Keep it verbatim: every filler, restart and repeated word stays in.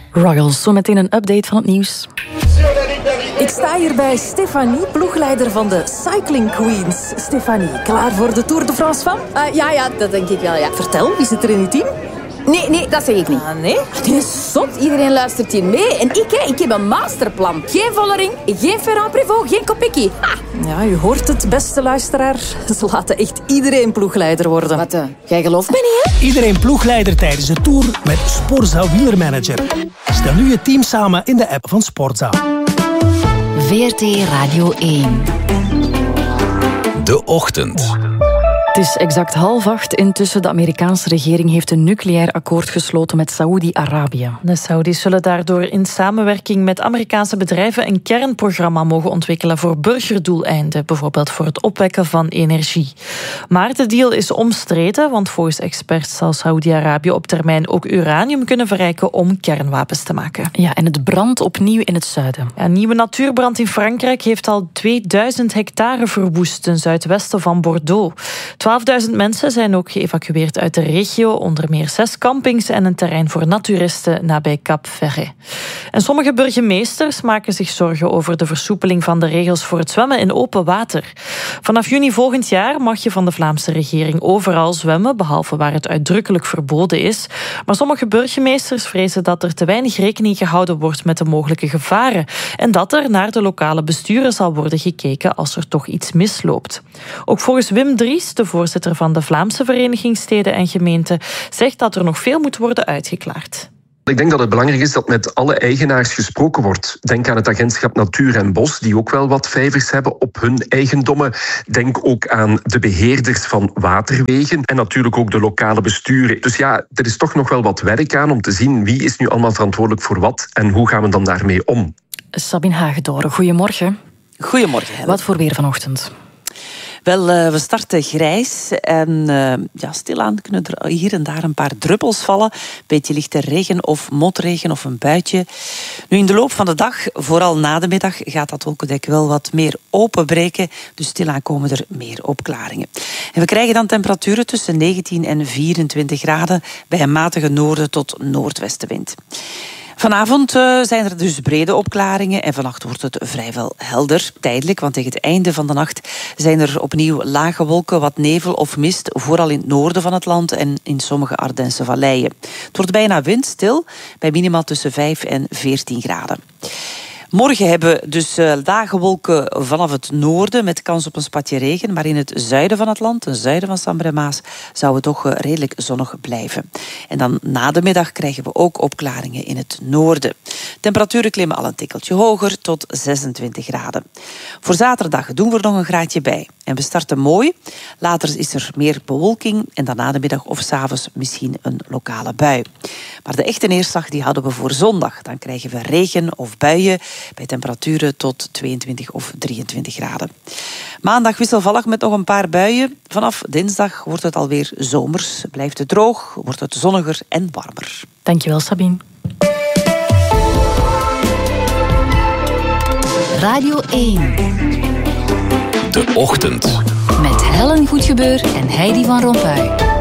Royals, zo meteen een update van het nieuws. Ik sta hier bij Stefanie, ploegleider van de Cycling Queens. Stefanie, klaar voor de Tour de France van? Uh, ja, ja, dat denk ik wel, ja. Vertel, wie zit er in uw team? Nee, nee, dat zeg ik niet. Ah, nee? Die is zot. Iedereen luistert hier mee. En ik, hè, ik heb een masterplan. Geen Vollering, geen Ferrand-Prévot, geen Kopecky. Ha! Ja, u hoort het, beste luisteraar. Ze laten echt iedereen ploegleider worden. Wat, uh, jij gelooft me niet, hè? Iedereen ploegleider tijdens de Tour met Sporza Wielermanager. Stel nu je team samen in de app van Sporza. V R T Radio één. De Ochtend. Het is exact half acht. Intussen de Amerikaanse regering heeft een nucleair akkoord gesloten met Saoedi-Arabië. De Saoedi's zullen daardoor in samenwerking met Amerikaanse bedrijven een kernprogramma mogen ontwikkelen voor burgerdoeleinden, bijvoorbeeld voor het opwekken van energie. Maar de deal is omstreden, want volgens experts zal Saoedi-Arabië op termijn ook uranium kunnen verrijken om kernwapens te maken. Ja, en het brandt opnieuw in het zuiden. Ja, een nieuwe natuurbrand in Frankrijk heeft al tweeduizend hectare verwoest ten zuidwesten van Bordeaux. twaalfduizend mensen zijn ook geëvacueerd uit de regio, onder meer zes campings en een terrein voor naturisten nabij Cap Ferret. En sommige burgemeesters maken zich zorgen over de versoepeling van de regels voor het zwemmen in open water. Vanaf juni volgend jaar mag je van de Vlaamse regering overal zwemmen, behalve waar het uitdrukkelijk verboden is. Maar sommige burgemeesters vrezen dat er te weinig rekening gehouden wordt met de mogelijke gevaren en dat er naar de lokale besturen zal worden gekeken als er toch iets misloopt. Ook volgens Wim Dries, de voorzitter van de Vlaamse Vereniging Steden en Gemeenten, zegt dat er nog veel moet worden uitgeklaard. Ik denk dat het belangrijk is dat met alle eigenaars gesproken wordt. Denk aan het agentschap Natuur en Bos, die ook wel wat vijvers hebben op hun eigendommen. Denk ook aan de beheerders van waterwegen en natuurlijk ook de lokale besturen. Dus ja, er is toch nog wel wat werk aan om te zien wie is nu allemaal verantwoordelijk voor wat en hoe gaan we dan daarmee om. Sabine Hagedoren, goedemorgen. Goedemorgen, Helen. Wat voor weer vanochtend? Wel, uh, we starten grijs en uh, ja, stilaan kunnen er hier en daar een paar druppels vallen. Beetje lichte regen of motregen of een buitje. Nu in de loop van de dag, vooral na de middag, gaat dat wolkendek wel wat meer openbreken. Dus stilaan komen er meer opklaringen. En we krijgen dan temperaturen tussen negentien en vierentwintig graden bij een matige noorden tot noordwestenwind. Vanavond uh, zijn er dus brede opklaringen en vannacht wordt het vrijwel helder, tijdelijk, want tegen het einde van de nacht zijn er opnieuw lage wolken, wat nevel of mist, vooral in het noorden van het land en in sommige Ardense valleien. Het wordt bijna windstil, bij minimaal tussen vijf en veertien graden. Morgen hebben we dus uh, lage wolken vanaf het noorden met kans op een spatje regen. Maar in het zuiden van het land, ten zuiden van Sambre en Maas, zou het toch uh, redelijk zonnig blijven. En dan na de middag krijgen we ook opklaringen in het noorden. Temperaturen klimmen al een tikkeltje hoger tot zesentwintig graden. Voor zaterdag doen we er nog een graadje bij. En we starten mooi. Later is er meer bewolking en dan na de middag of 's avonds misschien een lokale bui. Maar de echte neerslag die hadden we voor zondag. Dan krijgen we regen of buien bij temperaturen tot tweeëntwintig of drieëntwintig graden. Maandag wisselvallig met nog een paar buien. Vanaf dinsdag wordt het alweer zomers. Blijft het droog, wordt het zonniger en warmer. Dankjewel, Sabine. Radio één. De Ochtend. Met Helen Goedgebeur en Heidi van Rompuy.